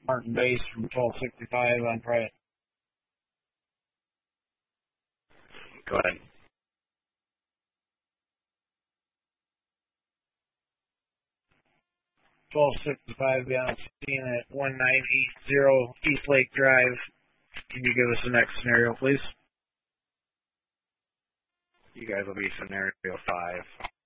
Martin Base from 1265 on private. Go ahead. Beyond scene at 1980 East Lake Drive. Can you give us the next scenario, please? You guys will be scenario 5.